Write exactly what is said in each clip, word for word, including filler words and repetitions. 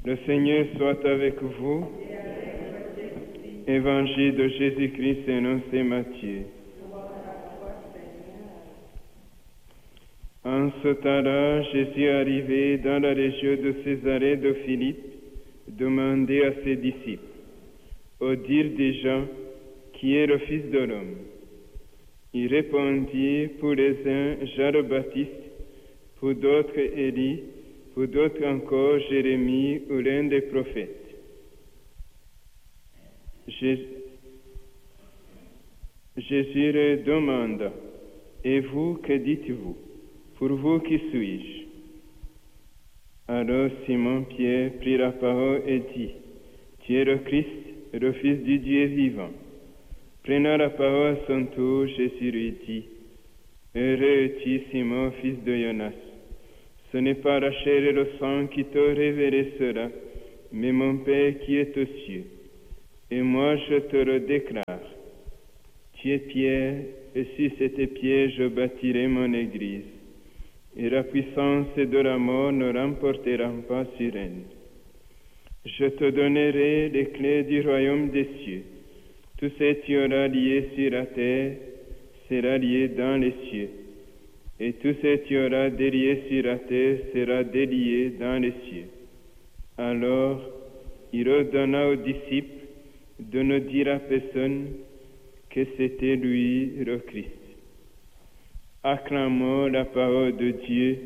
Le Seigneur soit avec vous. Évangile de Jésus-Christ selon saint Matthieu. En ce temps-là, Jésus arrivé dans la région de Césarée de Philippe, demandait à ses disciples, au dire des gens, qui est le Fils de l'homme? Il répondit, pour les uns, Jean le Baptiste, pour d'autres, Élie, pour d'autres encore, Jérémie ou l'un des prophètes. Jésus leur demanda, et vous, que dites-vous? Pour vous, qui suis-je? Alors Simon-Pierre prit la parole et dit, tu es le Christ, le Fils du Dieu vivant. Prenant la parole à son tour, Jésus lui dit, heureux es-tu, Simon, fils de Jonas. Ce n'est pas la chair et le sang qui t'ont révélé cela, mais mon Père qui est aux cieux. Et moi, je te le déclare. Tu es Pierre, et sur cette pierre, je bâtirai mon église. Et la puissance de la mort ne l'emportera pas sur elle. Je te donnerai les clés du royaume des cieux. Tout ce qui tu auras lié sur la terre sera lié dans les cieux. Et tout ce que tu auras délié sur la terre sera délié dans les cieux. Alors, il ordonna aux disciples de ne dire à personne que c'était lui le Christ. Acclamons la parole de Dieu.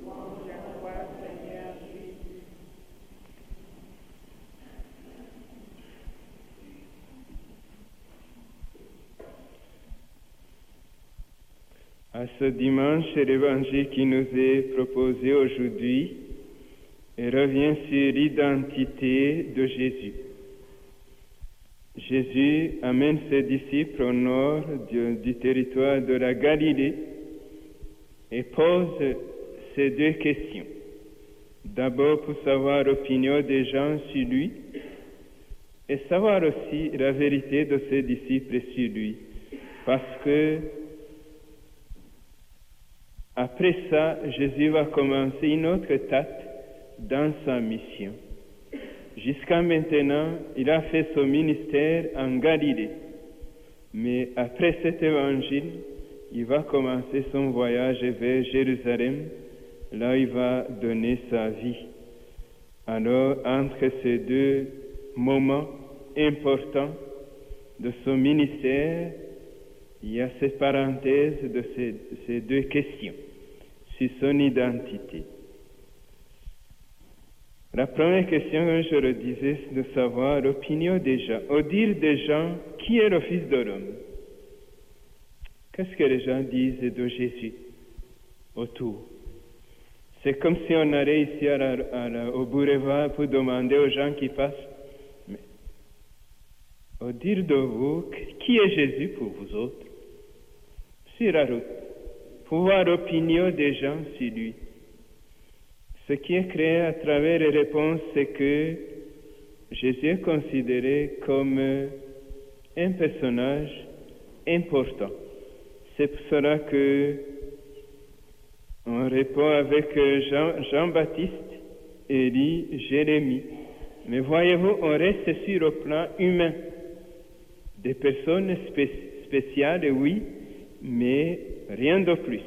À ce dimanche, l'évangile qui nous est proposé aujourd'hui revient sur l'identité de Jésus. Jésus amène ses disciples au nord du, du territoire de la Galilée et pose ces deux questions. D'abord pour savoir l'opinion des gens sur lui et savoir aussi la vérité de ses disciples sur lui. Parce que après ça, Jésus va commencer une autre étape dans sa mission. Jusqu'à maintenant, il a fait son ministère en Galilée. Mais après cet évangile, il va commencer son voyage vers Jérusalem, là où il va donner sa vie. Alors, entre ces deux moments importants de son ministère, il y a cette parenthèse de ces, ces deux questions sur son identité. La première question, comme je le disais, c'est de savoir l'opinion des gens. Au dire des gens, qui est le Fils de l'homme? Qu'est-ce que les gens disent de Jésus autour? C'est comme si on allait ici à la, à la, au boulevard pour demander aux gens qui passent, mais au dire de vous, qui est Jésus pour vous autres? Sur la route, pour voir l'opinion des gens sur lui. Ce qui est créé à travers les réponses, c'est que Jésus est considéré comme un personnage important. C'est pour cela que on répond avec Jean, Jean-Baptiste, Élie, Jérémie. Mais voyez-vous, on reste sur le plan humain. Des personnes spé- spéciales, oui, mais rien de plus.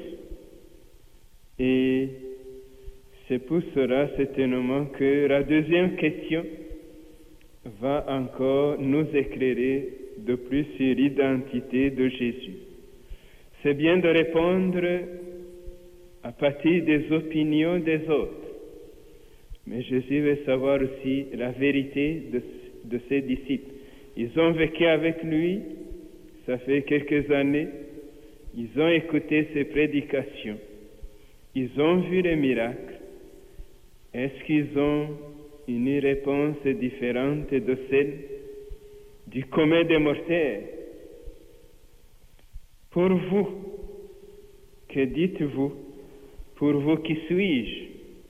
Et c'est pour cela certainement que la deuxième question va encore nous éclairer de plus sur l'identité de Jésus. C'est bien de répondre à partir des opinions des autres, mais Jésus veut savoir aussi la vérité de, de ses disciples. Ils ont vécu avec lui, ça fait quelques années, ils ont écouté ses prédications, ils ont vu les miracles. Est-ce qu'ils ont une réponse différente de celle du commun des mortels? Pour vous, que dites-vous? Pour vous, qui suis-je?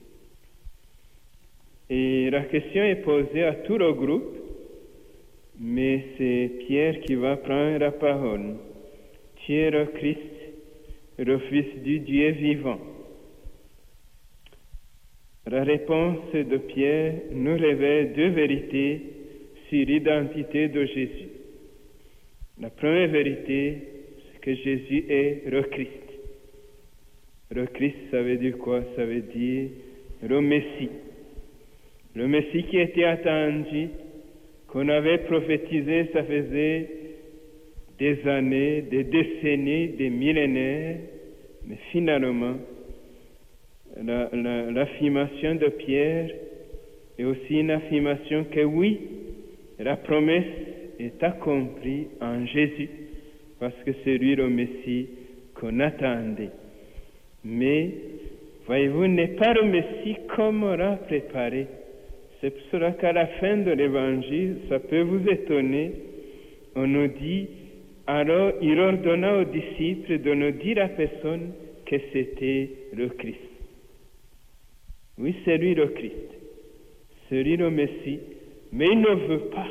Et la question est posée à tout le groupe, mais c'est Pierre qui va prendre la parole. Tu es le Christ, le Fils du Dieu vivant. La réponse de Pierre nous révèle deux vérités sur l'identité de Jésus. La première vérité, c'est que Jésus est le Christ. Le Christ, ça veut dire quoi? Ça veut dire le Messie. Le Messie qui était attendu, qu'on avait prophétisé, ça faisait des années, des décennies, des millénaires, mais finalement, la, la, l'affirmation de Pierre est aussi une affirmation que oui, la promesse est accomplie en Jésus, parce que c'est lui le Messie qu'on attendait. Mais, voyez-vous, n'est pas le Messie comme on l'a préparé. C'est pour cela qu'à la fin de l'évangile, ça peut vous étonner, on nous dit, alors il ordonna aux disciples de ne dire à personne que c'était le Christ. Oui, c'est lui le Christ, c'est lui le Messie, mais il ne veut pas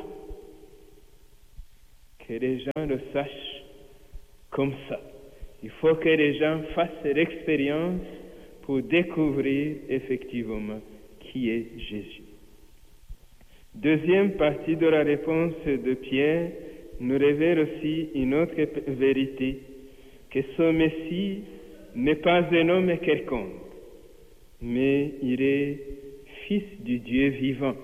que les gens le sachent comme ça. Il faut que les gens fassent l'expérience pour découvrir effectivement qui est Jésus. Deuxième partie de la réponse de Pierre nous révèle aussi une autre vérité, que ce Messie n'est pas un homme quelconque, mais il est fils du Dieu vivant.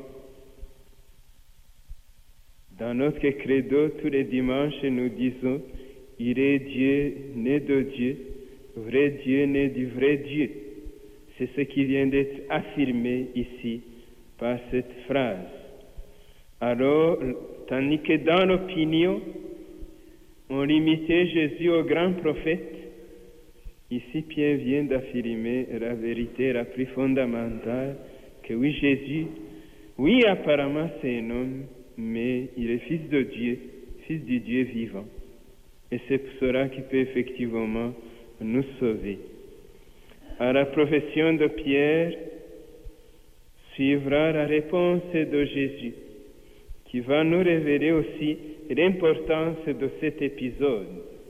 Dans notre credo, tous les dimanches, nous disons, il est Dieu né de Dieu, vrai Dieu né du vrai Dieu. C'est ce qui vient d'être affirmé ici par cette phrase. Alors, tandis que dans l'opinion, on limitait Jésus au grand prophète, ici Pierre vient d'affirmer la vérité la plus fondamentale, que oui, Jésus, oui, apparemment c'est un homme, mais il est fils de Dieu, fils du Dieu vivant. Et c'est pour cela qu'il peut effectivement nous sauver. À la profession de Pierre suivra la réponse de Jésus, qui va nous révéler aussi l'importance de cet épisode.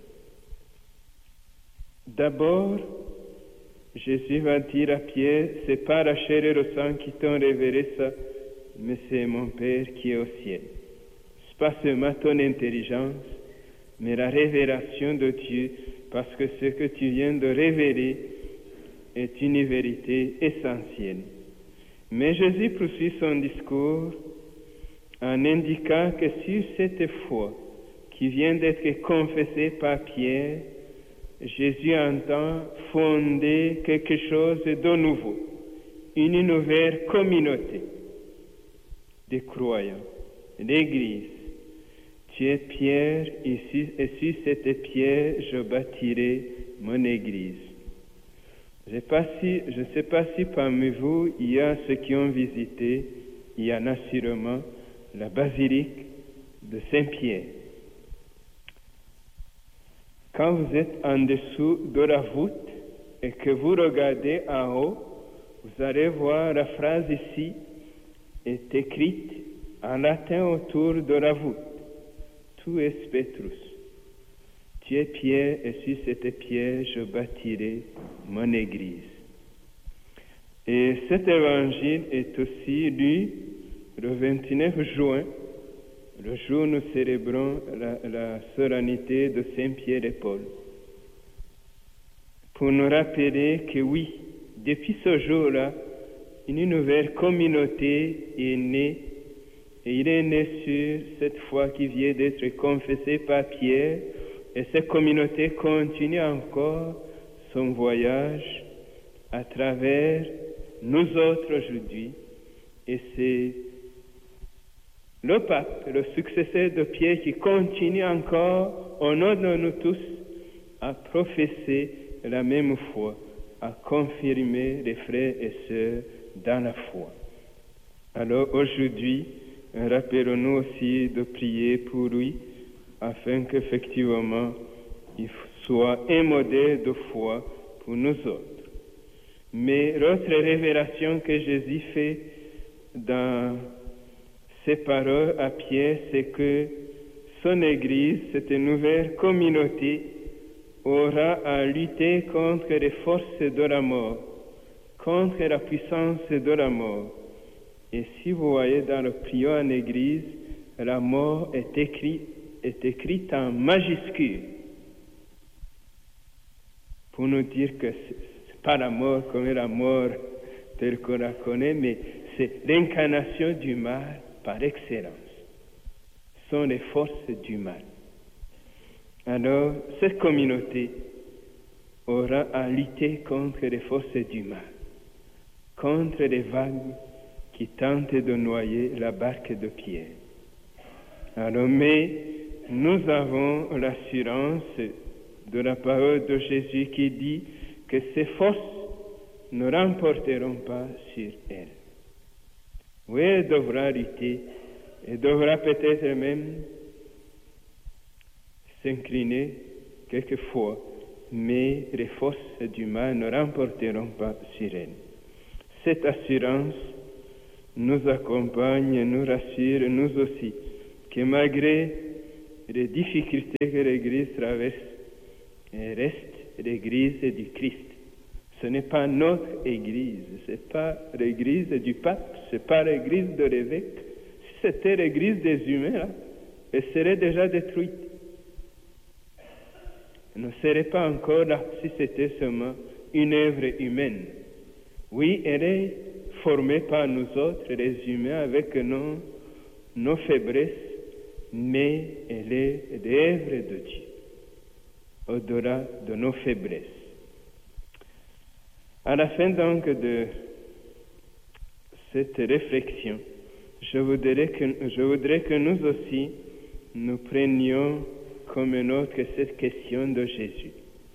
D'abord, Jésus va dire à Pierre, c'est pas la chair et le sang qui t'ont révélé ça, mais c'est mon Père qui est au ciel. C'est pas seulement ton intelligence, mais la révélation de Dieu, parce que ce que tu viens de révéler est une vérité essentielle. Mais Jésus poursuit son discours en indiquant que sur cette foi qui vient d'être confessée par Pierre, Jésus entend fonder quelque chose de nouveau, une nouvelle communauté de croyants, l'Église. Tu es pierre, ici, et sur cette pierre, je bâtirai mon Église. Je ne sais pas si, je sais pas si parmi vous, il y a ceux qui ont visité, il y en a sûrement, la basilique de Saint-Pierre. Quand vous êtes en dessous de la voûte et que vous regardez en haut, vous allez voir la phrase ici est écrite en latin autour de la voûte. Tu es Petrus. Tu es pierre et sur cette pierre je bâtirai mon église. Et cet évangile est aussi lu le vingt-neuf juin, le jour où nous célébrons la, la solennité de Saint-Pierre et Paul, pour nous rappeler que oui, depuis ce jour-là, une nouvelle communauté est née, et il est né sur cette foi qui vient d'être confessée par Pierre, et cette communauté continue encore son voyage à travers nous autres aujourd'hui, et c'est le pape, le successeur de Pierre, qui continue encore, au nom de nous tous, à professer la même foi, à confirmer les frères et sœurs dans la foi. Alors aujourd'hui, rappelons-nous aussi de prier pour lui, afin qu'effectivement, il soit un modèle de foi pour nous autres. Mais l'autre révélation que Jésus fait dans ses paroles à Pierre, c'est que son Église, cette nouvelle communauté, aura à lutter contre les forces de la mort, contre la puissance de la mort. Et si vous voyez dans le pliant en église, la mort est écrite, est écrite en majuscule pour nous dire que ce n'est pas la mort comme la mort telle qu'on la connaît, mais c'est l'incarnation du mal par excellence. Ce sont les forces du mal. Alors, cette communauté aura à lutter contre les forces du mal, contre les vagues qui tentent de noyer la barque de Pierre. Alors, mais nous avons l'assurance de la parole de Jésus qui dit que ces forces ne remporteront pas sur elle. Oui, elle devra lutter, elle devra peut-être même s'incliner quelquefois, mais les forces du mal ne remporteront pas sur elle. Cette assurance nous accompagne, nous rassure, nous aussi, que malgré les difficultés que l'Église traverse, elle reste l'Église du Christ. Ce n'est pas notre Église, ce n'est pas l'Église du pape, ce n'est pas l'Église de l'évêque. Si c'était l'Église des humains, là, elle serait déjà détruite. Elle ne serait pas encore là si c'était seulement une œuvre humaine. Oui, elle est formée par nous autres, les humains, avec nos, nos faiblesses, mais elle est l'œuvre de Dieu, au-delà de nos faiblesses. À la fin donc de cette réflexion, je voudrais que, je voudrais que nous aussi, nous prenions comme nôtre cette question de Jésus.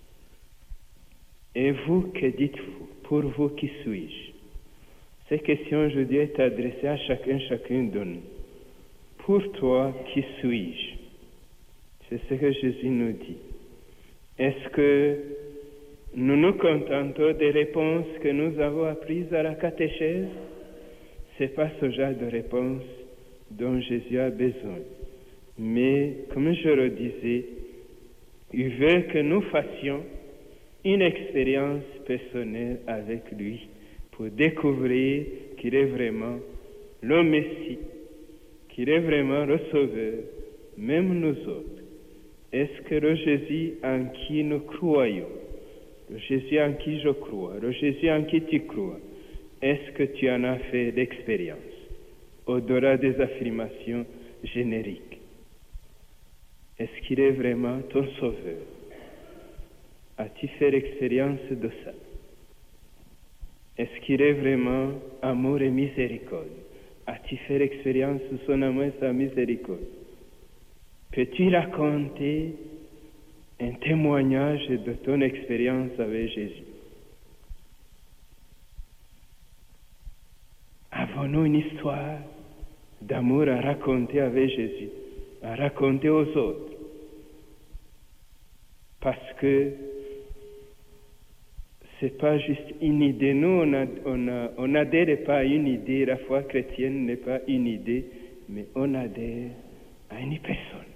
Et vous, que dites-vous? Pour vous, qui suis-je? Cette question, je dis, est adressée à chacun, chacune de nous. Pour toi, qui suis-je? C'est ce que Jésus nous dit. Est-ce que nous nous contentons des réponses que nous avons apprises à la catéchèse? Ce n'est pas ce genre de réponse dont Jésus a besoin. Mais, comme je le disais, il veut que nous fassions une expérience personnelle avec lui pour découvrir qu'il est vraiment le Messie, qu'il est vraiment le Sauveur, même nous autres. Est-ce que le Jésus en qui nous croyons, le Jésus en qui je crois, le Jésus en qui tu crois, est-ce que tu en as fait l'expérience, au-delà des affirmations génériques? Est-ce qu'il est vraiment ton Sauveur? As-tu fait l'expérience de ça? Est-ce qu'il est vraiment amour et miséricorde? As-tu fait l'expérience de son amour et sa miséricorde? Peux-tu raconter un témoignage de ton expérience avec Jésus? Avons-nous une histoire d'amour à raconter avec Jésus, à raconter aux autres? Parce que c'est pas juste une idée. Nous, on a, on a, on adhère pas à une idée. La foi chrétienne n'est pas une idée, mais on adhère à une personne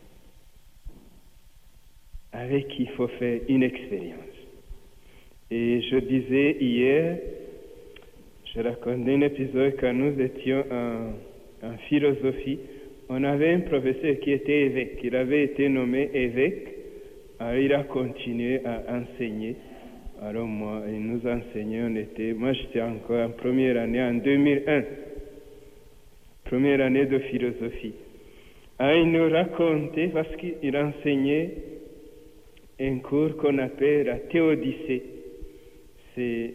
avec qui il faut faire une expérience. Et je disais hier, je racontais un épisode quand nous étions en, en philosophie. On avait un professeur qui était évêque. Il avait été nommé évêque. Alors il a continué à enseigner. Alors moi, il nous enseignait, on était, moi j'étais encore en première année, en deux mille un, première année de philosophie. Alors il nous racontait, parce qu'il enseignait un cours qu'on appelle la théodicée. C'est,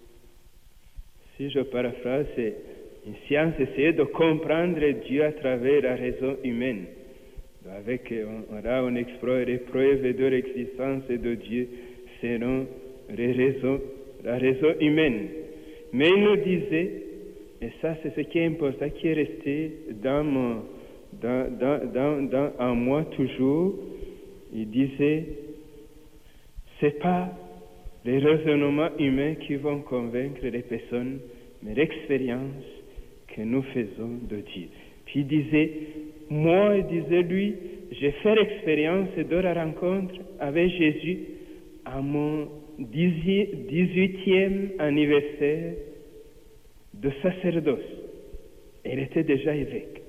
si je paraphrase, c'est une science, essayer de comprendre Dieu à travers la raison humaine. Avec, on, là, on explore les preuves de l'existence de Dieu selon les raisons, la raison humaine. Mais il nous disait, et ça c'est ce qui est important, qui est resté dans, mon, dans, dans, dans, dans, en moi toujours, il disait, c'est pas les raisonnements humains qui vont convaincre les personnes, mais l'expérience que nous faisons de Dieu. Puis il disait, moi, il disait lui, j'ai fait l'expérience de la rencontre avec Jésus à mon dix-huitième anniversaire de sacerdoce. Il était déjà évêque.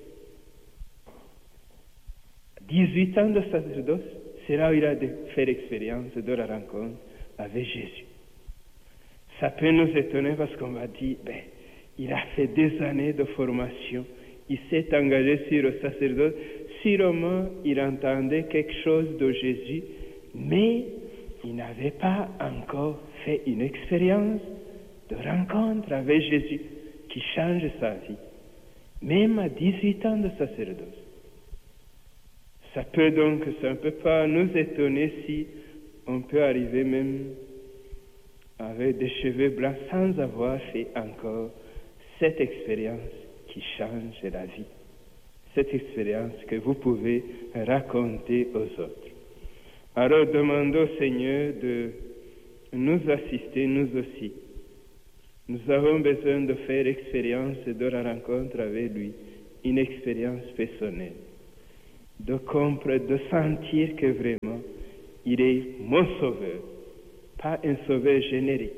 dix-huit ans de sacerdoce, c'est là où il a fait l'expérience de la rencontre avec Jésus. Ça peut nous étonner parce qu'on va dire, ben, il a fait des années de formation, il s'est engagé sur le sacerdoce, sûrement il entendait quelque chose de Jésus, mais il n'avait pas encore fait une expérience de rencontre avec Jésus qui change sa vie, même à dix-huit ans de sacerdoce. Ça peut donc, ça ne peut pas nous étonner si on peut arriver même avec des cheveux blancs sans avoir fait encore cette expérience qui change la vie. Cette expérience que vous pouvez raconter aux autres. Alors demandons au Seigneur de nous assister, nous aussi. Nous avons besoin de faire l'expérience de la rencontre avec lui, une expérience personnelle. De comprendre, de sentir que vraiment, il est mon sauveur, pas un sauveur générique.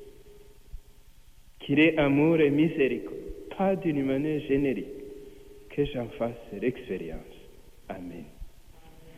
Qu'il est amour et miséricorde, pas d'une manière générique. Que j'en fasse l'expérience. Amen.